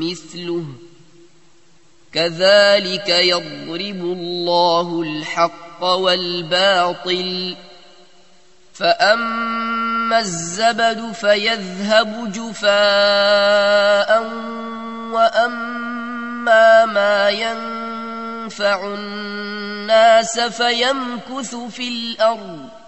مثله كذلك يضرب الله الحق والباطل فأما الزبد فيذهب جفاء وأما ما ينفع الناس فيمكث في الأرض